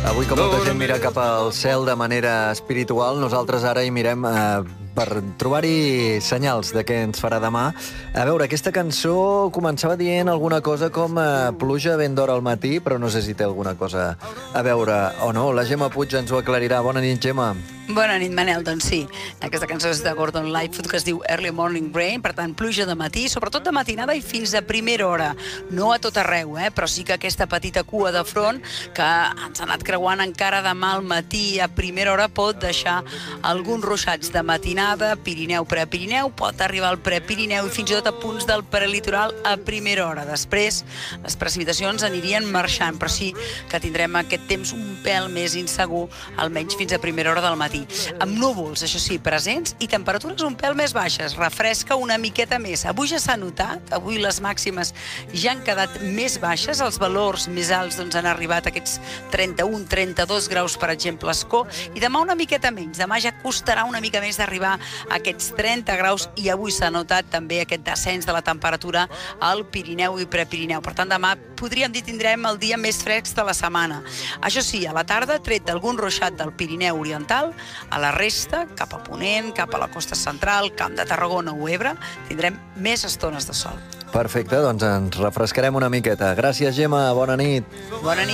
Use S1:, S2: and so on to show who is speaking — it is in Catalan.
S1: Avui, com molta gent mira cap al cel de manera espiritual, nosaltres ara hi mirem per trobar-hi senyals de què ens farà demà. A veure, aquesta cançó començava dient alguna cosa com pluja ben d'hora al matí, però no sé si té alguna cosa a veure o no. La Gemma Puig ens ho aclarirà. Bona nit, Gemma.
S2: Bona nit, Manel. Doncs sí, aquesta cançó és de Gordon Lightfoot, que es diu Early Morning Rain, per tant, pluja de matí, sobretot de matinada i fins a primera hora. No a tot arreu, però sí que aquesta petita cua de front que ens ha anat creuant encara demà al matí a primera hora pot deixar alguns ruixats de matinada, Pirineu, Prepirineu, pot arribar al Prepirineu i fins i tot a punts del prelitoral a primera hora. Després, les precipitacions anirien marxant, però sí que tindrem aquest temps un pèl més insegur, almenys fins a primera hora del matí. Amb núvols, això sí, presents i temperatures un pèl més baixes. Refresca una miqueta més. Avui ja s'ha notat, avui les màximes ja han quedat més baixes, els valors més alts han arribat a aquests 31-32 graus, per exemple, a Ascó, i demà una miqueta menys. Demà ja costarà una mica més d'arribar a aquests 30 graus i avui s'ha notat també aquest descens de la temperatura al Pirineu i Prepirineu. Per tant, demà podríem dir tindrem el dia més fresc de la setmana. Això sí, a la tarda, tret d'algun ruixat del Pirineu oriental, a la resta, cap a Ponent, cap a la costa central, Camp de Tarragona o Ebre, tindrem més estones de sol.
S1: Perfecte, doncs ens refrescarem una miqueta. Gràcies, Gemma. Bona nit.
S2: Bona nit.